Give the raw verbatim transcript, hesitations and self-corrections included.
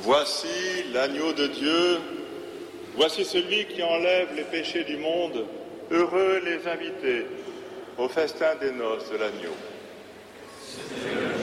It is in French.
Voici l'agneau de Dieu, voici celui qui enlève les péchés du monde. Heureux les invités au festin des noces de l'agneau.